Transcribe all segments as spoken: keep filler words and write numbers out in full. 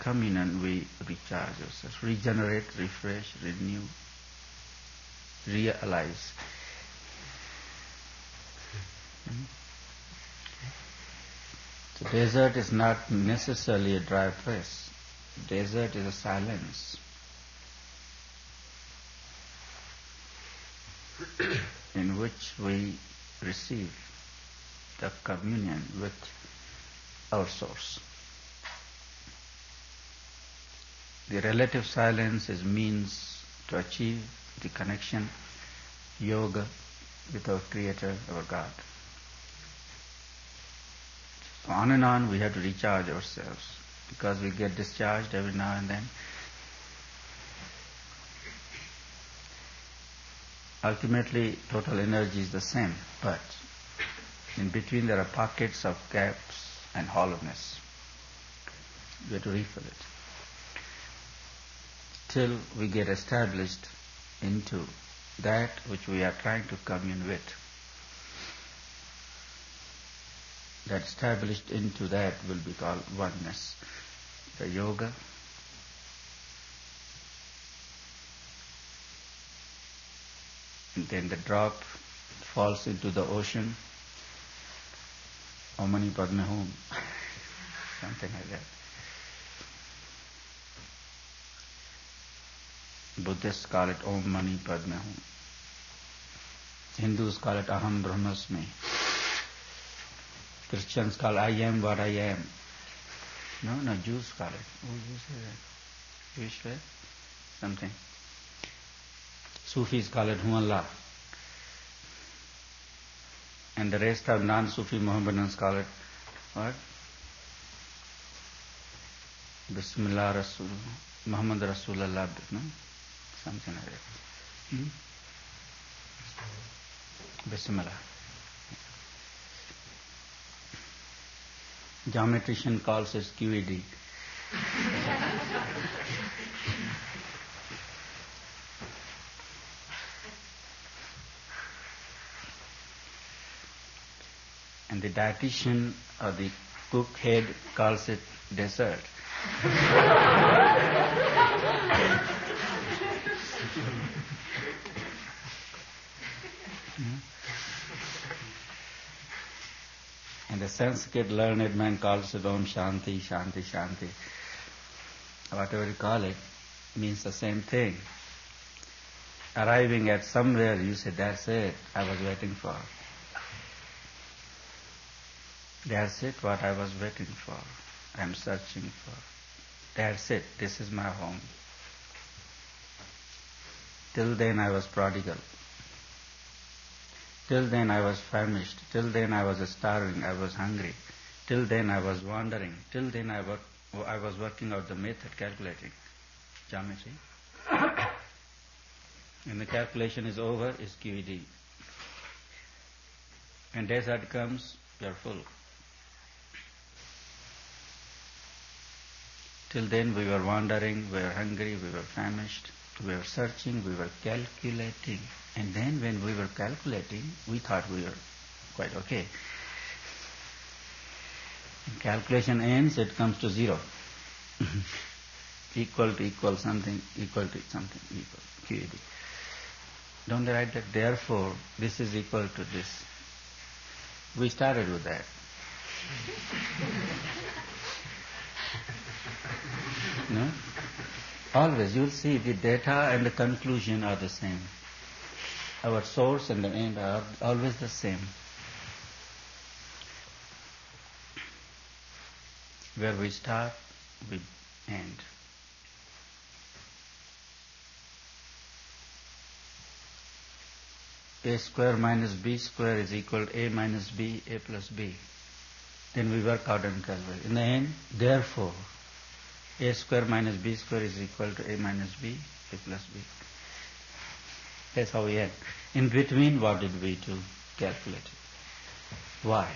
communion we recharge ourselves, regenerate, refresh, renew, realize. Hmm? So desert is not necessarily a dry place. Desert is a silence in which we receive the communion with our source. The relative silence is means to achieve the connection, yoga, with our Creator, our God. So on and on we have to recharge ourselves, because we get discharged every now and then. Ultimately, total energy is the same, but in between there are pockets of gaps and hollowness. We have to refill it till we get established into that which we are trying to commune with. That established into that will be called oneness. The yoga, and then the drop falls into the ocean. Om Mani Padme Hum. Something like that. Buddhists call it Om Mani Padme Hum. Hindus call it Aham Brahmasmi. Christians call I am what I am. No, no, Jews call it. Oh, you say that. Jewish way? Something. Sufis call it Hu Allah. And the rest of non-Sufi Mohammedans call it what? Bismillah Rasul, Muhammad Rasulullah, no? Something like that. Hmm? Bismillah. Geometrician calls it Q E D. And the dietitian or the cook head calls it dessert. And the Sanskrit learned man calls it Om Shanti, Shanti, Shanti. Whatever you call it, means the same thing. Arriving at somewhere, you say, that's it, I was waiting for. That's it, what I was waiting for, I am searching for. That's it, this is my home. Till then I was prodigal. Till then I was famished. Till then I was starving, I was hungry. Till then I was wandering. Till then I, work, I was working out the method, calculating geometry. When the calculation is over, is Q E D. When desert comes, you are full. Till then we were wandering, we were hungry, we were famished, we were searching, we were calculating. And then when we were calculating, we thought we were quite okay. When calculation ends, it comes to zero. Equal to equal something, equal to something, equal, Q E D. Don't they write that, therefore, this is equal to this. We started with that. No? Always, you'll see the data and the conclusion are the same. Our source and the end are always the same. Where we start, we end. A square minus B square is equal to A minus B, A plus B. Then we work out and calculate. In the end, therefore, A square minus B square is equal to A minus B, A plus B. That's how we end. In between, what did we do? Calculated. Why?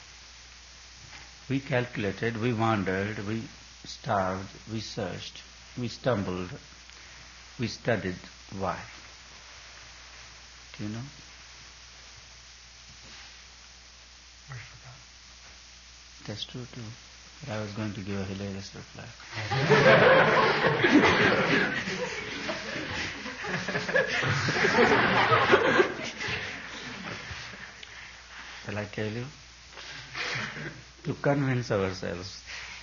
We calculated, we wandered, we starved, we searched, we stumbled, we studied. Why? Do you know? That's true too. But I was going to give a hilarious reply. Shall I tell you? To convince ourselves.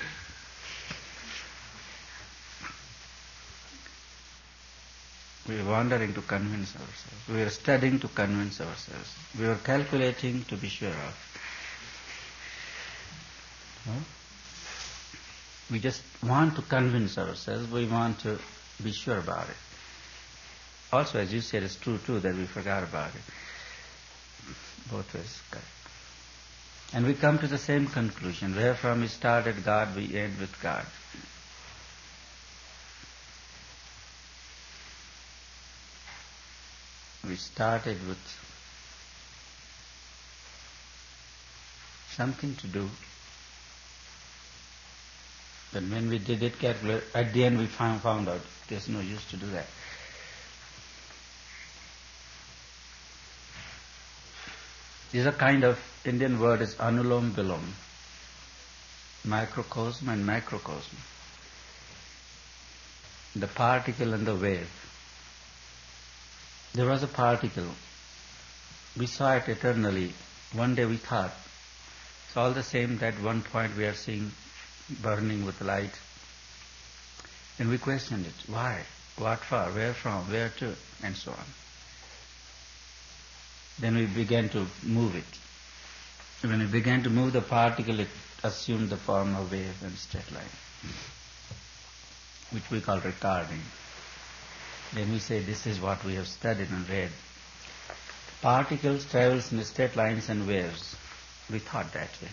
We are wandering to convince ourselves. We are studying to convince ourselves. We are calculating to be sure of. Huh? We just want to convince ourselves. We want to be sure about it. Also, as you said, it's true too that we forgot about it. Both ways correct. And we come to the same conclusion. Where from we started God, we end with God. We started with something to do. But when we did it carefully, at the end we found, found out there's no use to do that. This is a kind of Indian word is anulom vilom, microcosm and macrocosm. The particle and the wave. There was a particle. We saw it eternally. One day we thought, it's all the same that one point we are seeing burning with light. And we questioned it. Why? What for? Where from? Where to? And so on. Then we began to move it. When we began to move the particle, it assumed the form of wave and straight line, which we call recording. Then we say this is what we have studied and read. Particles travels in straight lines and waves. We thought that way.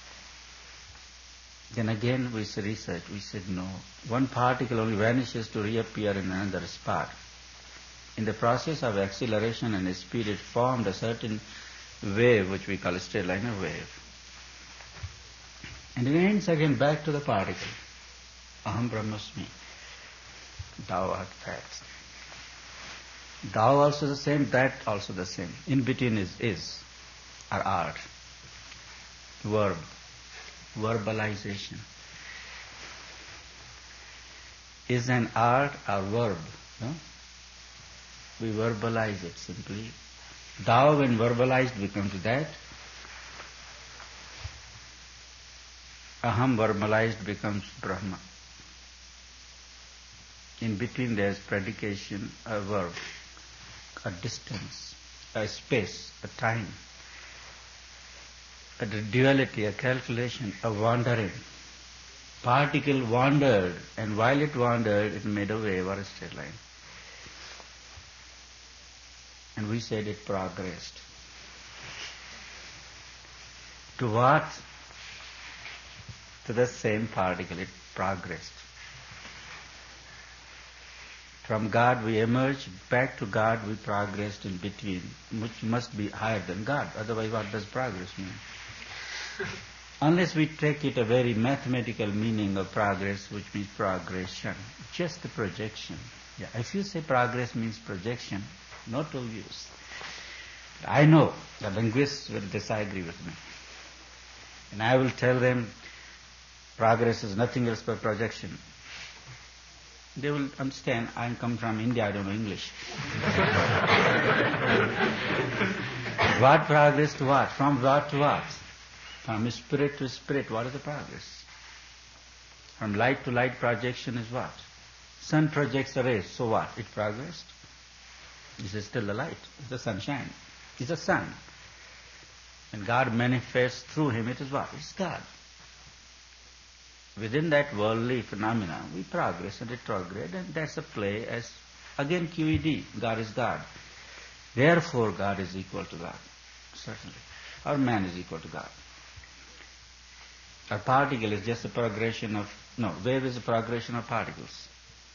Then again we researched. We said no. One particle only vanishes to reappear in another spot. In the process of acceleration and speed, it formed a certain wave, which we call a straight line of wave. And it ends again back to the particle. Aham Brahmasmi. Thou art that. Thou also the same, that also the same. In between is is, or art. Verb. Verbalization. Is an art or verb. No? We verbalize it simply. Thou, when verbalized, becomes that. Aham verbalized becomes Brahma. In between there is predication, a verb, a distance, a space, a time, a duality, a calculation, a wandering. Particle wandered, and while it wandered, it made a wave or a straight line. And we said it progressed. To what? To the same particle, it progressed. From God we emerged, back to God we progressed in between, which must be higher than God. Otherwise, what does progress mean? Unless we take it a very mathematical meaning of progress, which means progression, just the projection. Yeah, if you say progress means projection, not of use. I know the linguists will disagree with me. And I will tell them progress is nothing else but projection. They will understand I come from India, I don't know English. What progress to what? From what to what? From spirit to spirit, what is the progress? From light to light projection is what? Sun projects a ray, so what? It progressed. This is still the light. It's the sunshine. It's the sun. And God manifests through him, it is what? It's God. Within that worldly phenomena, we progress and retrograde, and that's a play as, again, Q E D, God is God. Therefore, God is equal to God, certainly. Or man is equal to God. A particle is just a progression of, no, wave is a progression of particles.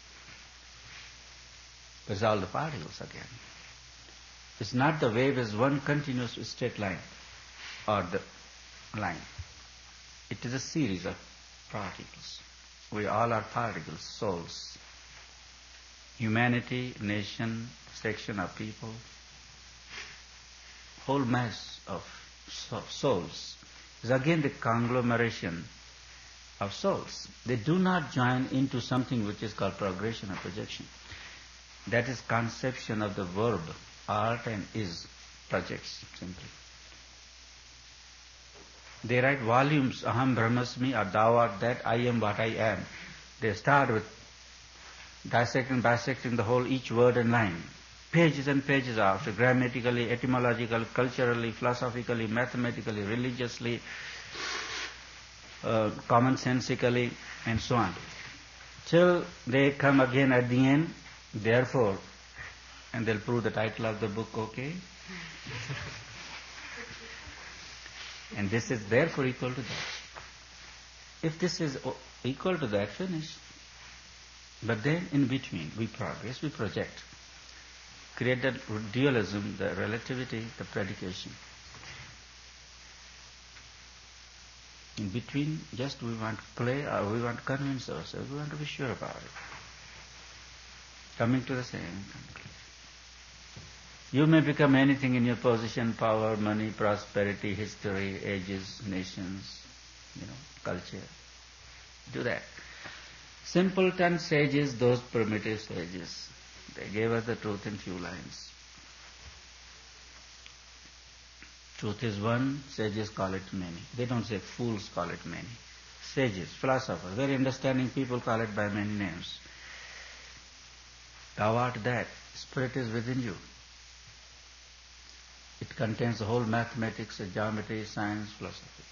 It's all the particles again. It's not the wave as one continuous straight line or the line. It is a series of particles. We all are particles, souls. Humanity, nation, section of people, whole mass of souls is again the conglomeration of souls. They do not join into something which is called progression or projection. That is conception of the verb. Art and is projects simply. They write volumes, aham brahmasmi, or thou art that, I am what I am. They start with dissecting, dissecting the whole, each word and line. Pages and pages after, grammatically, etymologically, culturally, philosophically, mathematically, religiously, uh, commonsensically, and so on. Till they come again at the end, therefore, and they'll prove the title of the book, okay? And this is therefore equal to that. If this is equal to that, finish. But then in between, we progress, we project. Create the dualism, the relativity, the predication. In between, just we want to play or we want to convince ourselves, we want to be sure about it. Coming to the same conclusion. You may become anything in your position, power, money, prosperity, history, ages, nations, you know, culture. Do that. Simpleton sages, those primitive sages, they gave us the truth in few lines. Truth is one, sages call it many. They don't say fools call it many. Sages, philosophers, very understanding people call it by many names. Thou art that. Spirit is within you. It contains the whole mathematics, geometry, science, philosophy.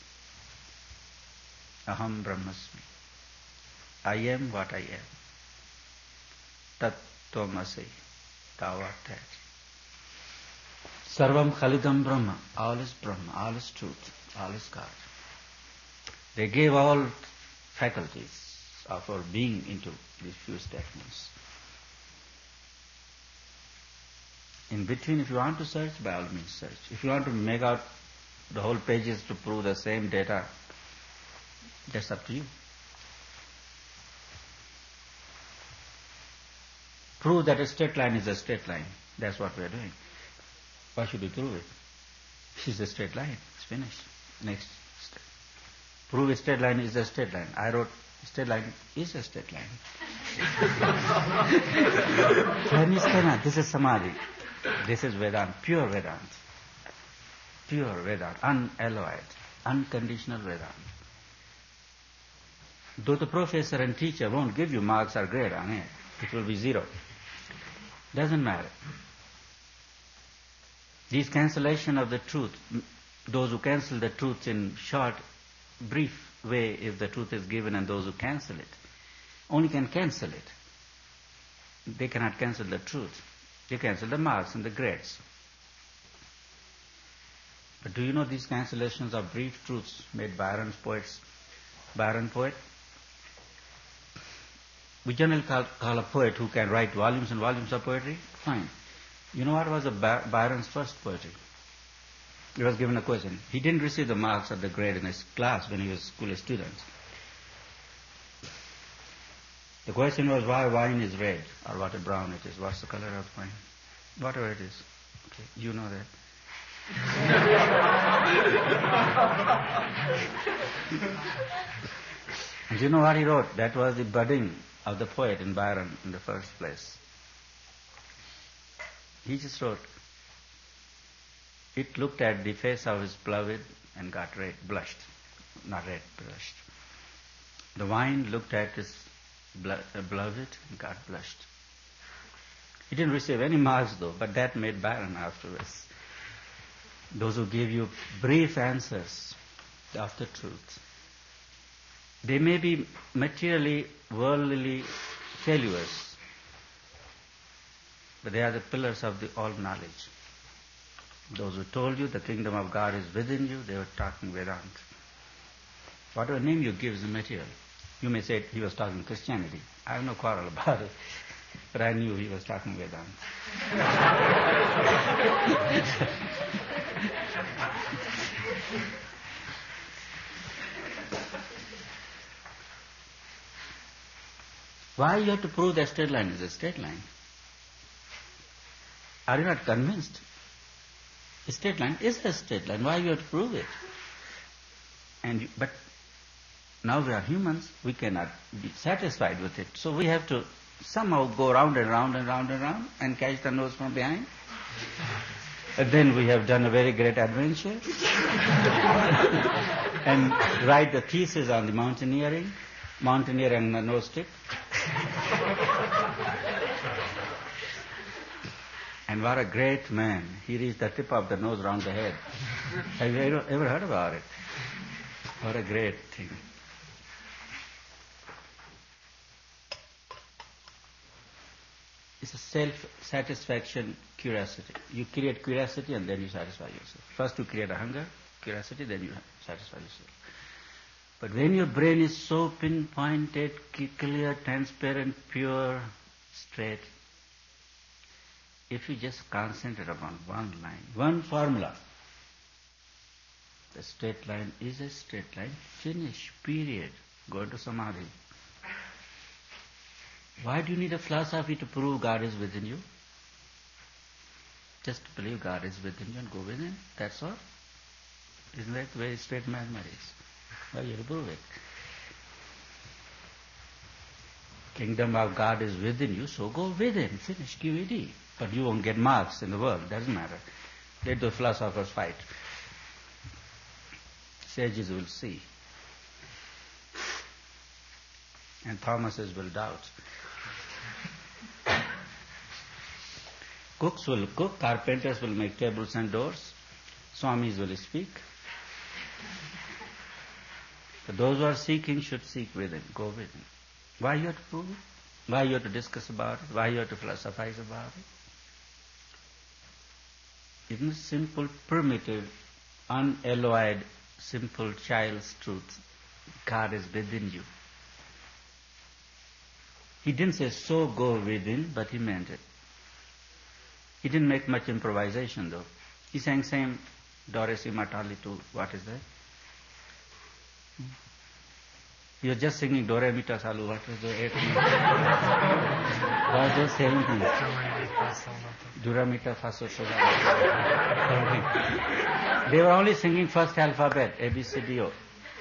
Aham brahmasmi. I am what I am. Tat tvamasi. Thou art that. Sarvam khalidam brahma. All is Brahma, all is truth, all is God. They gave all faculties of our being into these few statements. In between, if you want to search, by all means search. If you want to make out the whole pages to prove the same data, that's up to you. Prove that a straight line is a straight line. That's what we are doing. Why should we prove it? It's a straight line. It's finished. Next step. Prove a straight line is a straight line. I wrote straight line is a straight line. This is Samadhi. This is Vedanta, pure Vedanta. Pure Vedanta, unalloyed, unconditional Vedanta. Though the professor and teacher won't give you marks or grade on it, it will be zero. Doesn't matter. This cancellation of the truth, those who cancel the truth in short, brief way, if the truth is given, and those who cancel it, only can cancel it. They cannot cancel the truth. They cancel the marks and the grades. But do you know these cancellations are brief truths made Byron's poets? Byron poet? We generally call, call a poet who can write volumes and volumes of poetry. Fine. You know what was a By- Byron's first poetry? He was given a question. He didn't receive the marks or the grade in his class when he was a school student. The question was why wine is red or what a brown it is. What's the color of wine? Whatever it is. Okay, you know that. And you know what he wrote? That was the budding of the poet in Byron in the first place. He just wrote, it looked at the face of his beloved and got red, blushed. Not red, blushed. The wine looked at his beloved and got blushed. He didn't receive any marks though, but that made Byron afterwards. Those who give you brief answers of the truth. They may be materially, worldly failures, but they are the pillars of the all knowledge. Those who told you the kingdom of God is within you, they were talking Vedanta. Whatever name you give is the material. You may say he was talking Christianity. I have no quarrel about it, but I knew he was talking Vedanta. Why you have to prove that straight line is a straight line? Are you not convinced? A straight line is a straight line. Why you have to prove it? And you, but Now we are humans, we cannot be satisfied with it. So we have to somehow go round and round and round and round and catch the nose from behind. And then we have done a very great adventure. And write the thesis on the mountaineering, mountaineering and the nose tip. And what a great man. He reached the tip of the nose round the head. Have you ever, ever heard about it? What a great thing. It's a self-satisfaction curiosity. You create curiosity and then you satisfy yourself. First you create a hunger, curiosity, then you satisfy yourself. But when your brain is so pinpointed, clear, transparent, pure, straight, if you just concentrate upon one line, one formula, the straight line is a straight line, finish, period, go to samadhi. Why do you need a philosophy to prove God is within you? Just believe God is within you and go within, that's all. Isn't that the way straight mathematics? Why you have to prove it? Kingdom of God is within you, so go within, finish, Q E D. But you won't get marks in the world, doesn't matter. Let the philosophers fight. Sages will see. And Thomases will doubt. Cooks will cook, carpenters will make tables and doors, Swamis will speak. But those who are seeking should seek within, go within. Why you have to prove it? Why you have to discuss about it? Why you have to philosophize about it? Isn't it simple, primitive, unalloyed, simple child's truth? God is within you. He didn't say, so go within, but he meant it. He didn't make much improvisation though. He sang same Dore Si Matali to, what is that? You're just singing Dore Mi Ta Salu, what was the eight minutes? What was the same thing? Dura Mi Ta Fa So So. They were only singing first alphabet, A, B, C, D, O.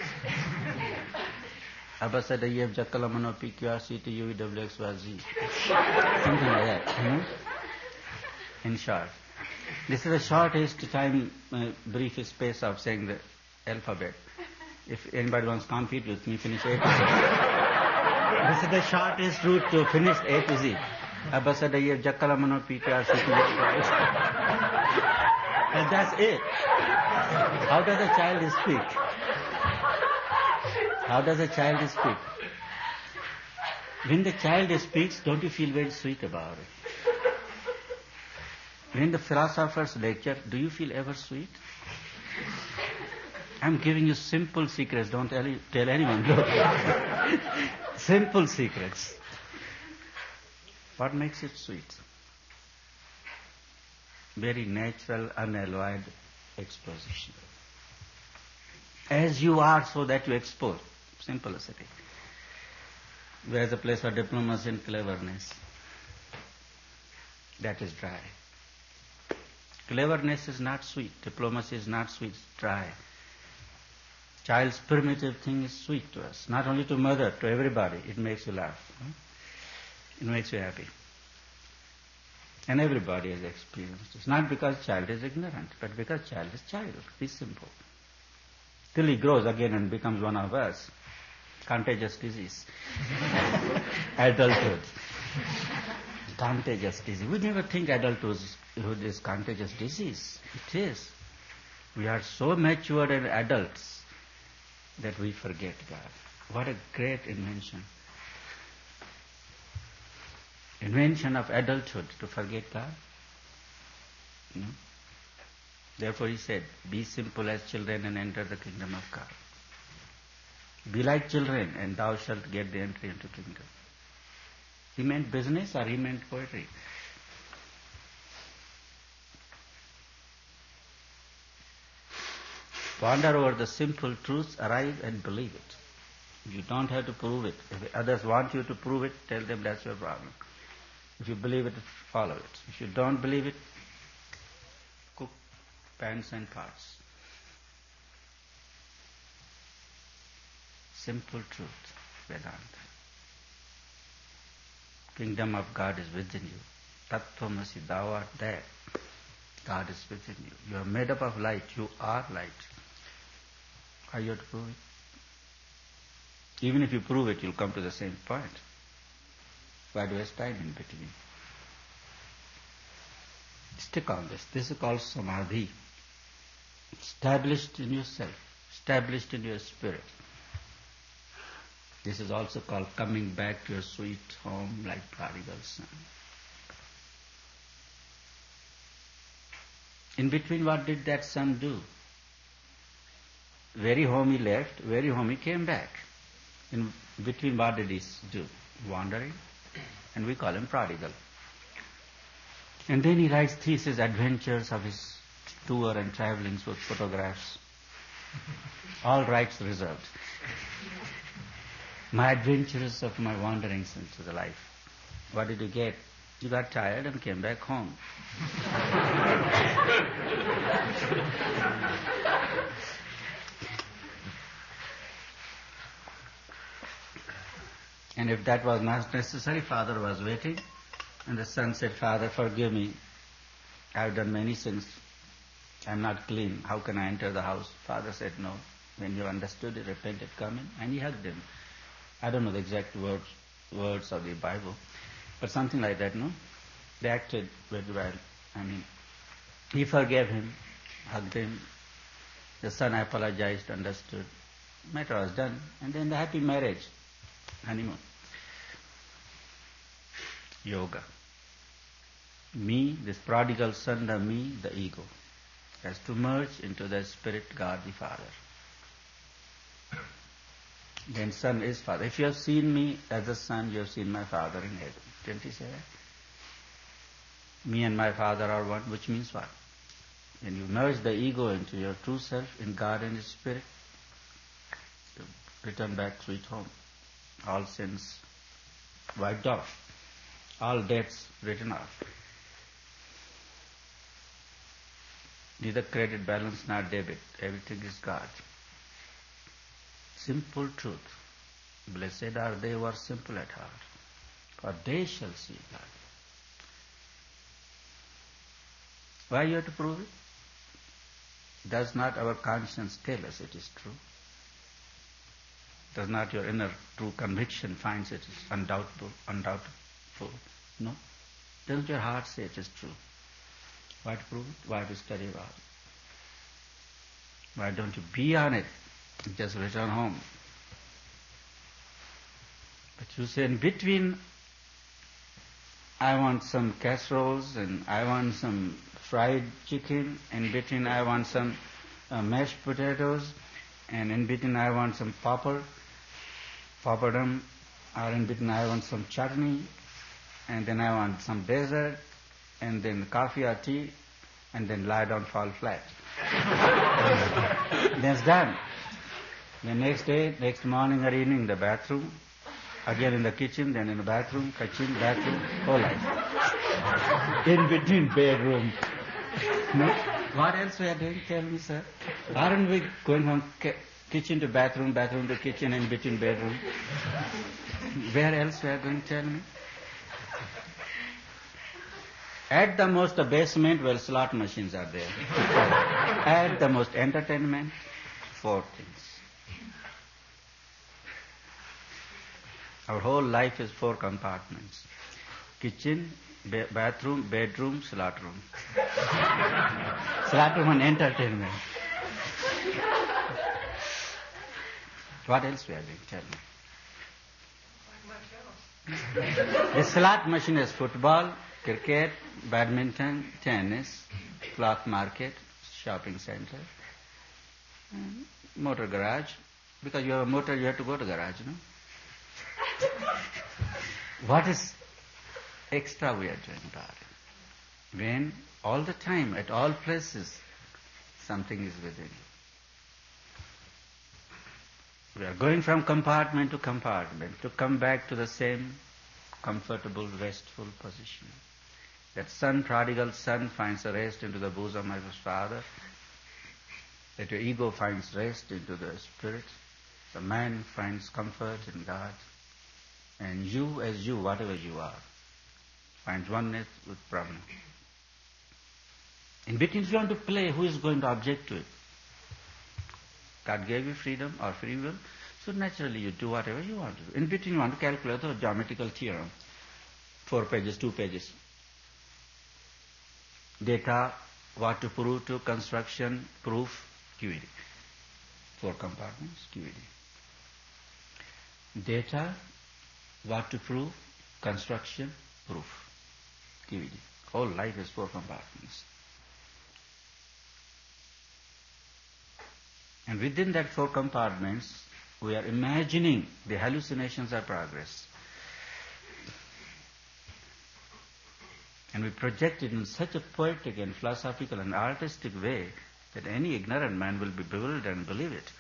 Abba said, E, F, Jakkala, Mano, P, Q, R, C, T, U, V, W, X, Y, Z. Something like that. Hmm? In short. This is the shortest time, uh, brief space of saying the alphabet. If anybody wants to compete with me, finish A to Z. This is the shortest route to finish A to Z. Abba said, E, F, Jakkala, Mano, P, Q, R, C, T, U, V, W, X, Y, Z. And that's it. How does a child speak? How does a child speak? When the child speaks, don't you feel very sweet about it? When the philosophers lecture, do you feel ever sweet? I'm giving you simple secrets, don't tell, tell anyone. Simple secrets. What makes it sweet? Very natural, unalloyed exposition. As you are, so that you expose. Simple as it is. Where is a place for diplomacy and cleverness? That is dry. Cleverness is not sweet. Diplomacy is not sweet. It's dry. Child's primitive thing is sweet to us. Not only to mother, to everybody. It makes you laugh. It makes you happy. And everybody has experienced this. Not because child is ignorant, but because child is child. Be simple. Till he grows again and becomes one of us. Contagious disease. Adulthood. Contagious disease. We never think adulthood is contagious disease. It is. We are so matured and adults that we forget God. What a great invention. Invention of adulthood, to forget God. You know? Therefore he said, be simple as children and enter the kingdom of God. Be like children and thou shalt get the entry into kingdom. He meant business or he meant poetry? Ponder over the simple truths, arrive and believe it. You don't have to prove it. If others want you to prove it, tell them that's your problem. If you believe it, follow it. If you don't believe it, cook pans and pots. simple truth, Vedanta. Kingdom of God is within you. Tattvamasi, thou art there. God is within you. You are made up of light. You are light. How you have to prove it? Even if you prove it, you'll come to the same point. Why do I waste time in between? Stick on this. This is called samadhi. Established in yourself, established in your spirit. This is also called coming back to your sweet home like prodigal son. In between, what did that son do? Very home he left, very home he came back. In between, what did he do? Wandering. And we call him prodigal. And then he writes thesis, adventures of his tour and travelings with photographs. All rights reserved. My adventures of my wanderings into the life. What did you get? You got tired and came back home. And if that was not necessary, father was waiting. And the son said, Father, forgive me. I have done many sins. I am not clean. How can I enter the house? Father said, no. When you understood it, repented, come in. And he hugged him. I don't know the exact words, words of the Bible, but something like that, no? They acted very well. I mean, he forgave him, hugged him. The son apologized, understood. Matter was done. And then the happy marriage, honeymoon. Yoga. Me, this prodigal son, the me, the ego, has to merge into the Spirit, God the Father. Then son is Father. If you have seen me as a son, you have seen my Father in heaven. Didn't he say that? Me and my Father are one, which means what? When you merge the ego into your true self, in God and His Spirit, you return back sweet home. All sins wiped off. All debts written off. Neither credit balance nor debit. Everything is God. Simple truth. Blessed are they who are simple at heart, for they shall see God. Why you have to prove it? Does not our conscience tell us it is true? Does not your inner true conviction finds it is undoubtable, undoubtable? No. Doesn't your heart say it is true? Why to prove it? Why to study about it? Why don't you be on it? Just return home. But you say, in between, I want some casseroles and I want some fried chicken. In between, I want some uh, mashed potatoes. And in between, I want some papad, papadum. Or in between, I want some chutney. And then I want some dessert. And then coffee or tea. And then lie down, fall flat. Then it's done. The next day, next morning or evening, in the bathroom, again in the kitchen, then in the bathroom, kitchen, bathroom, whole life. In between bedroom. No? What else we are doing? Tell me, sir. Aren't we going from ki- kitchen to bathroom, bathroom to kitchen, in between bedroom? Where else we are going? Tell me. At the most, the basement where slot machines are there. At the most, entertainment, four things. Our whole life is four compartments. Kitchen, ba- bathroom, bedroom, slot room. Slot room and entertainment. What else we are doing? Tell me. The slot machine is football, cricket, badminton, tennis, cloth market, shopping center, and motor garage. Because you have a motor, you have to go to garage, no? What is extra we are doing, darling? When all the time, at all places, something is within you. We are going from compartment to compartment to come back to the same comfortable, restful position. That son, prodigal son, finds a rest into the bosom of his father. That your ego finds rest into the spirit. The man finds comfort in God, and you as you, whatever you are, finds oneness with Brahman. In between, if you want to play, who is going to object to it? God gave you freedom or free will, so naturally you do whatever you want to do. In between, you want to calculate the geometrical theorem. Four pages, two pages. Data, what to prove to, construction, proof, Q E D. Four compartments, Q E D. Data, what to prove, construction, proof, Q E D. Whole life is four compartments. And within that four compartments, we are imagining the hallucinations are progress. And we project it in such a poetic and philosophical and artistic way that any ignorant man will be bewildered and believe it.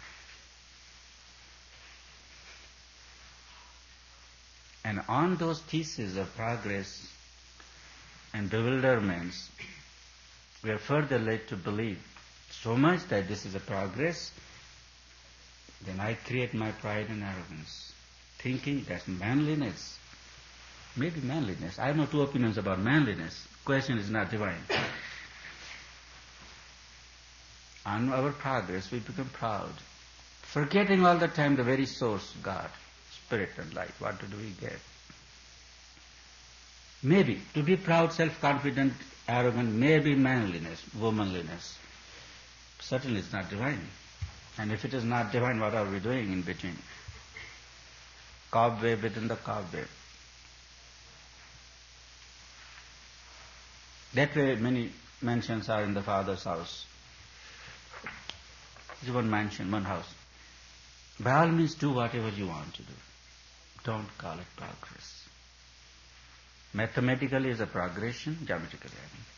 And on those theses of progress and bewilderments, we are further led to believe so much that this is a progress, then I create my pride and arrogance, thinking that's manliness. Maybe manliness. I have no two opinions about manliness. Question is not divine. On our progress, we become proud, forgetting all the time the very source, God, spirit and light. What do we get? Maybe to be proud, self-confident, arrogant, maybe manliness, womanliness. Certainly it's not divine. And if it is not divine, what are we doing in between? Cobweb within the cobweb. That way many mansions are in the Father's house. It's one mansion, one house. By all means do whatever you want to do. Don't call it progress. Mathematically is a progression, geometrically I mean.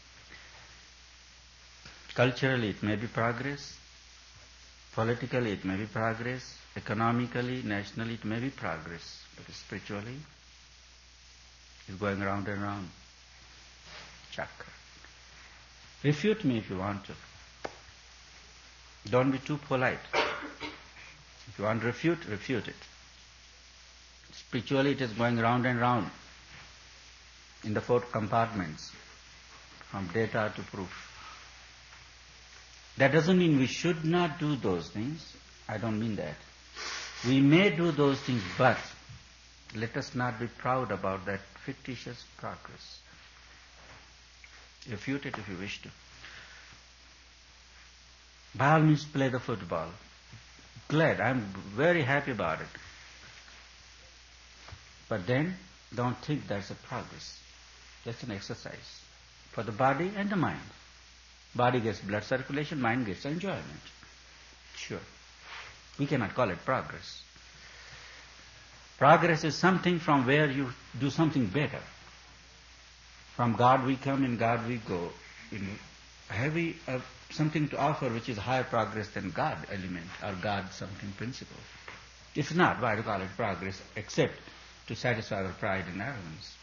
Culturally it may be progress, politically it may be progress, economically, nationally it may be progress, but spiritually it's going round and round. Chakra. Refute me if you want to. Don't be too polite. If you want to refute, refute it. Spiritually it is going round and round in the four compartments, from data to proof. That doesn't mean we should not do those things. I don't mean that. We may do those things, but let us not be proud about that fictitious progress. Refute it if you wish to. By all means play the football. Glad, I'm very happy about it. But then don't think that's a progress. That's an exercise for the body and the mind. Body gets blood circulation, mind gets enjoyment. Sure. We cannot call it progress. Progress is something from where you do something better. From God we come, in God we go. In, have we uh, something to offer which is higher progress than God element or God something principle? If not, why do you call it progress except to satisfy our pride and arrogance?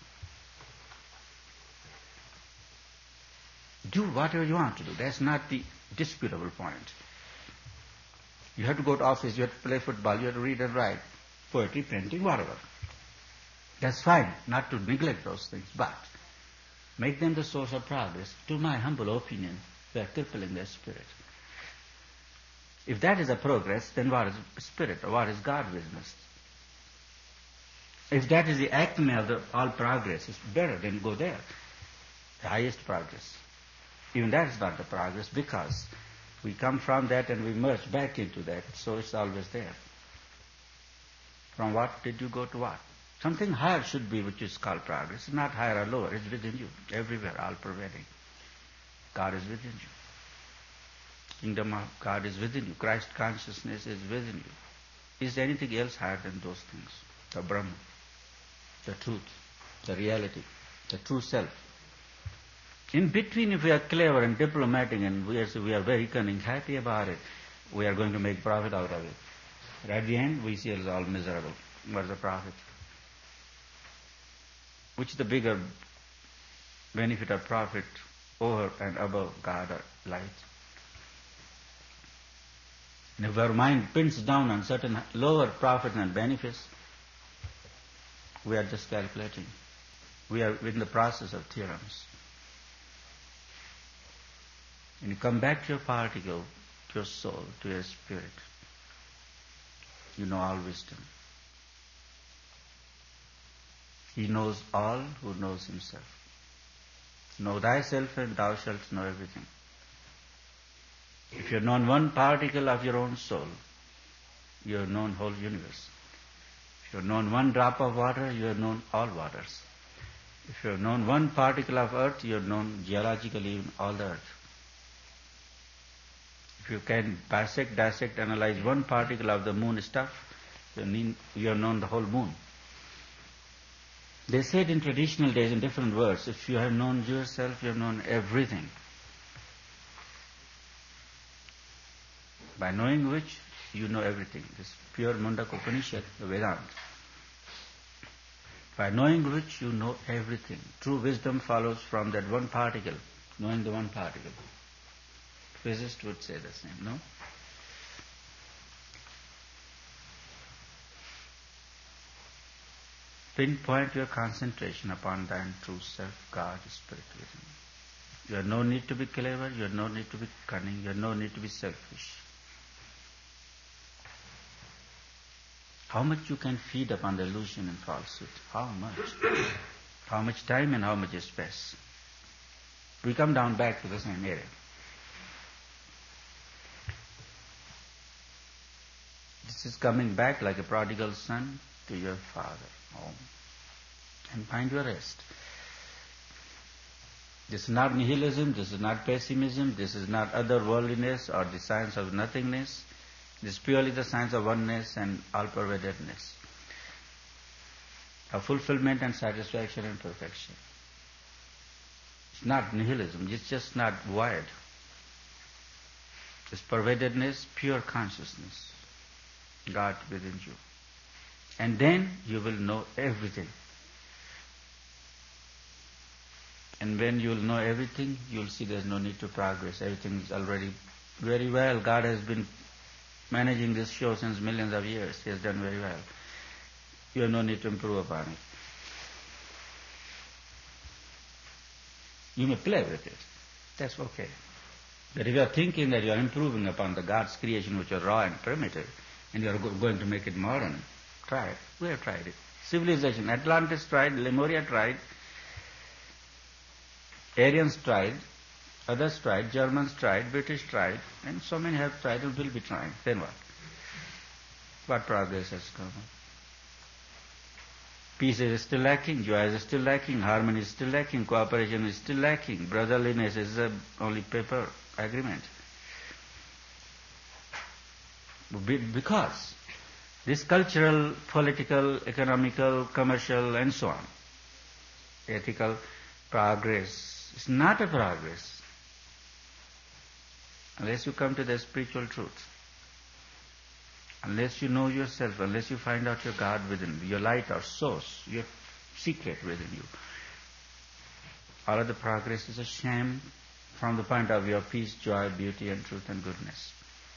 Do whatever you want to do. That's not the disputable point. You have to go to office, you have to play football, you have to read and write, poetry, painting, whatever. That's fine, not to neglect those things, but make them the source of progress. To my humble opinion, they are crippling their spirit. If that is a progress, then what is spirit or what is God business? If that is the acme of the all progress, it's better, then go there. The highest progress. Even that is not the progress because we come from that and we merge back into that, so it's always there. From what did you go to what? Something higher should be which is called progress. It's not higher or lower, it's within you, everywhere, all pervading. God is within you. Kingdom of God is within you. Christ consciousness is within you. Is there anything else higher than those things? The Brahman, the truth, the reality, the true self. In between, if we are clever and diplomatic and we are, we are very cunning, happy about it, we are going to make profit out of it. But at the end, we see it as all miserable. What is the profit? Which is the bigger benefit or profit over and above God or light? And if our mind pins down on certain lower profits and benefits, we are just calculating. We are in the process of theorems. When you come back to your particle, to your soul, to your spirit, you know all wisdom. He knows all who knows himself. Know thyself and thou shalt know everything. If you have known one particle of your own soul, you have known whole universe. If you have known one drop of water, you have known all waters. If you have known one particle of earth, you have known geologically even all the earth. If you can dissect, dissect, analyze one particle of the moon stuff, you have known the whole moon. They said in traditional days in different words, if you have known yourself, you have known everything. By knowing which, you know everything. This pure Mundaka Upanishad, the Vedanta. By knowing which, you know everything. True wisdom follows from that one particle, knowing the one particle. Physicists would say the same, no? Pinpoint your concentration upon thine true self, God, Spirit within you. You have no need to be clever, you have no need to be cunning, you have no need to be selfish. How much you can feed upon the illusion and falsehood? How much? How much time and how much space? We come down back to the same area. This is coming back like a prodigal son to your father home and find your rest. This is not nihilism, this is not pessimism, this is not otherworldliness or the science of nothingness. This is purely the science of oneness and all-pervadedness, of fulfillment and satisfaction and perfection. It's not nihilism, it's just not void. It's pervadedness, pure consciousness, God within you. And then you will know everything. And when you will know everything, you will see there is no need to progress. Everything is already very well. God has been managing this show since millions of years. He has done very well. You have no need to improve upon it. You may play with it. That's okay. But if you are thinking that you are improving upon the God's creation which are raw and primitive, and you are go- going to make it modern, try it. We have tried it. Civilization. Atlantis tried, Lemuria tried, Aryans tried, others tried, Germans tried, British tried, and so many have tried and will be trying. Then what? What progress has come? Peace is still lacking, joy is still lacking, harmony is still lacking, cooperation is still lacking, brotherliness is uh, only paper agreement. Because this cultural, political, economical, commercial, and so on, ethical progress is not a progress unless you come to the spiritual truth, unless you know yourself, unless you find out your God within you, your light or source, your secret within you. All of the progress is a sham from the point of view of peace, joy, beauty, and truth and goodness.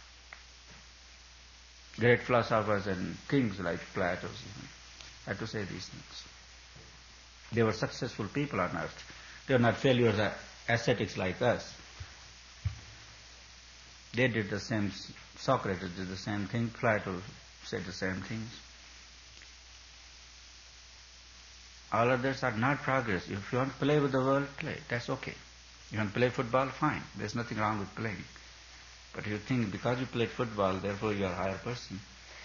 Great philosophers and kings like Plato even had to say these things. They were successful people on earth. They were not failures, ascetics like us. They did the same, Socrates did the same thing, Plato said the same things. All others are not progress. If you want to play with the world, play. That's okay. You want to play football, fine. There's nothing wrong with playing. But you think because you played football, therefore you are a higher person.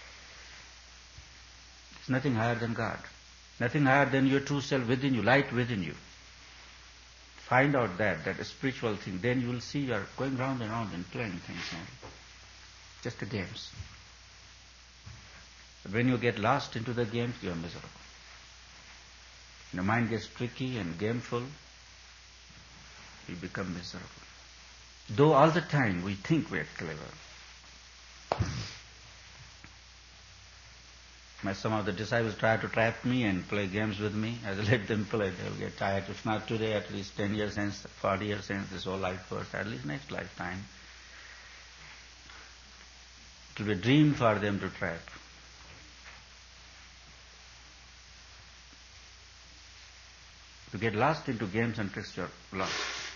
There's nothing higher than God. Nothing higher than your true self within you, light within you. Find out that, that a spiritual thing. Then you will see you are going round and round and playing things only. Just the games. But when you get lost into the games, you are miserable. When the mind gets tricky and gameful, you become miserable. Though all the time we think we are clever. My, some of the disciples try to trap me and play games with me. As I let them play, they will get tired. If not today, at least ten years hence, forty years hence, this whole life first, at least next lifetime. It will be a dream for them to trap. To get lost into games and tricks, you're lost.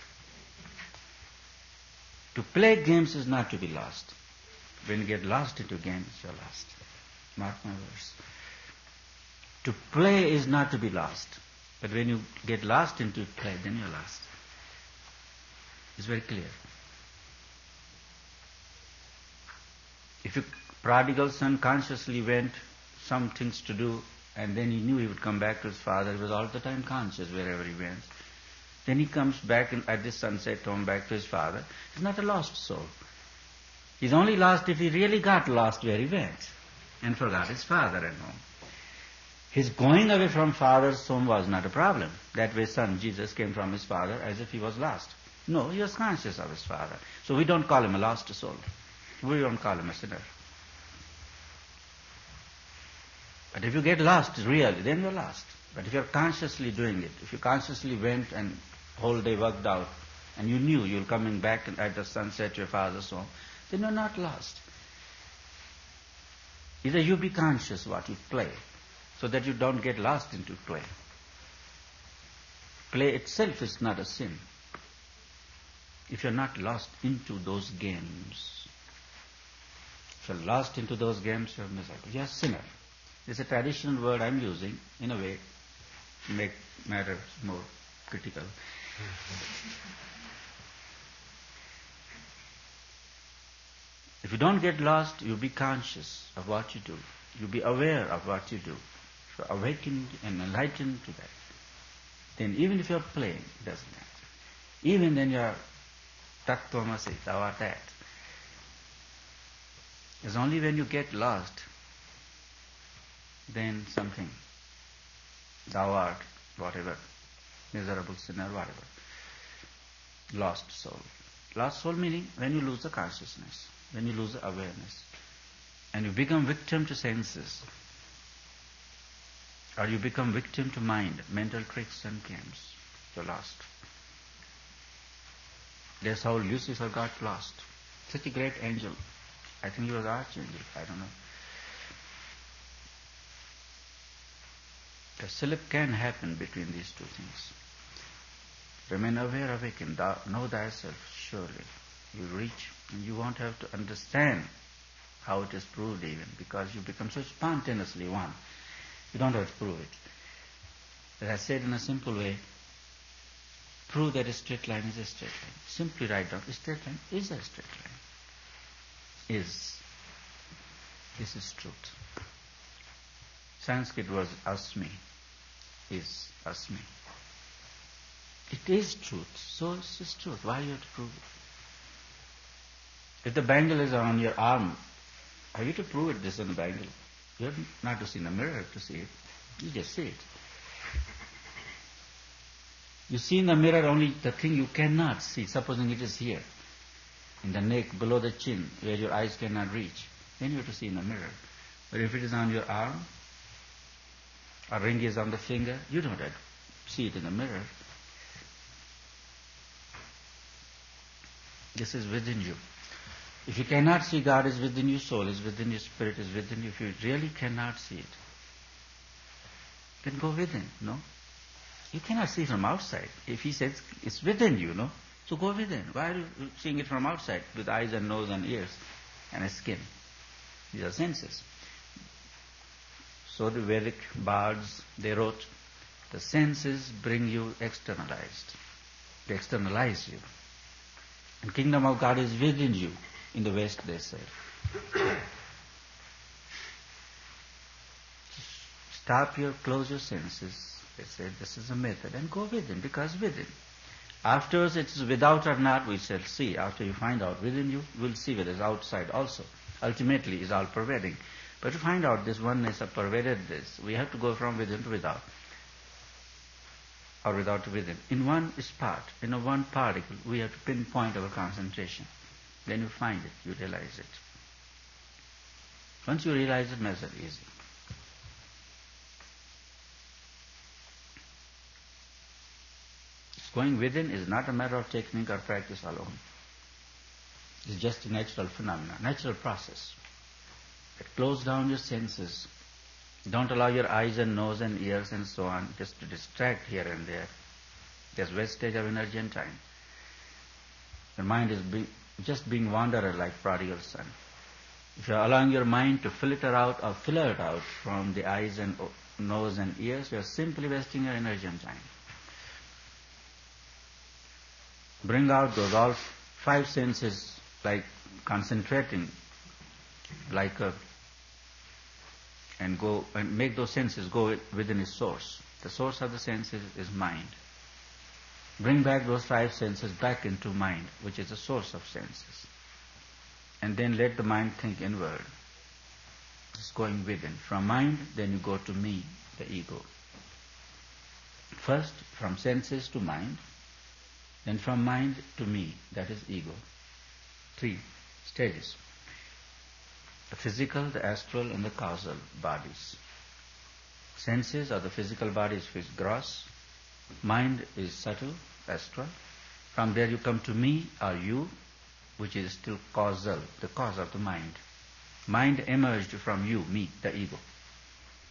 To play games is not to be lost. When you get lost into games, you're lost. Mark my words. To play is not to be lost. But when you get lost into play, then you're lost. It's very clear. If a prodigal son consciously went some things to do, and then he knew he would come back to his father, he was all the time conscious wherever he went. Then he comes back in, at this sunset home back to his father. He's not a lost soul. He's only lost if he really got lost where he went and forgot his father at home. His going away from father's home was not a problem. That way son Jesus came from his father as if he was lost. No, he was conscious of his father. So we don't call him a lost soul. We don't call him a sinner. But if you get lost really, then you're lost. But if you're consciously doing it, if you consciously went and whole day worked out, and you knew you're coming back at the sunset to your father's home, then you're not lost. Either you be conscious what you play, so that you don't get lost into play. Play itself is not a sin. If you're not lost into those games, if you're lost into those games, you're miserable. You're a sinner. It's a traditional word I'm using, in a way, to make matters more critical. If you don't get lost, you be conscious of what you do. You be aware of what you do. If you're awakened and enlightened to that, then even if you're playing, it doesn't matter. Even then you're tattvamasi, thou art that. It's only when you get lost, then something, thou art, whatever, miserable sinner, whatever. Lost soul. Lost soul meaning when you lose the consciousness, when you lose the awareness, and you become victim to senses, or you become victim to mind, mental tricks and games, you're lost. That's how Lucifer got lost. Such a great angel. I think he was archangel, I don't know. A slip can happen between these two things. Remain aware, awaken, know thyself surely. You reach, and you won't have to understand how it is proved even, because you become so spontaneously one. You don't have to prove it. As I said in a simple way, prove that a straight line is a straight line. Simply write down, a straight line is a straight line. Is. This is truth. Sanskrit was asmi. Is asmi. It is truth. So it is truth. Why you have to prove it? If the bangle is on your arm, have you to prove it this is a bangle? You have not to see in the mirror to see it. You just see it. You see in the mirror only the thing you cannot see, supposing it is here, in the neck, below the chin, where your eyes cannot reach. Then you have to see in the mirror. But if it is on your arm, a ring is on the finger, you don't have to see it in the mirror. This is within you. If you cannot see God is within you, soul is within you, spirit is within you, if you really cannot see it, then go within, no? You cannot see from outside. If he says it's within you, no? So go within. Why are you seeing it from outside with eyes and nose and ears and a skin? These are senses. So the Vedic bards, they wrote, the senses bring you externalized. They externalize you. And kingdom of God is within you. In the West, they say. Stop your, close your senses. They say this is a method. And go within, because within. Afterwards, it is without or not, we shall see. After you find out within you, we'll see whether it's outside also. Ultimately, it's all pervading. But to find out this oneness of pervaded this, we have to go from within to without. Or without to within. In one spot, in a one particle, we have to pinpoint our concentration. Then you find it, you realize it. Once you realize it, measure easy. Going within is not a matter of technique or practice alone. It's just a natural phenomenon, natural process. Close down your senses. Don't allow your eyes and nose and ears and so on just to distract here and there. There's wastage of energy and time. Your mind is be, just being wanderer like prodigal son. If you're allowing your mind to filter out or filter out from the eyes and nose and ears, you're simply wasting your energy and time. Bring out those all five senses, like concentrating, like a, and go and make those senses go within its source. The source of the senses is mind. Bring back those five senses back into mind, which is the source of senses. And then let the mind think inward. It's going within. From mind, then you go to me, the ego. First, from senses to mind, then from mind to me, that is ego. Three stages. The physical, the astral, and the causal bodies. Senses are the physical bodies which is gross. Mind is subtle, astral. From there you come to me or you, which is still causal, the cause of the mind. Mind emerged from you, me, the ego.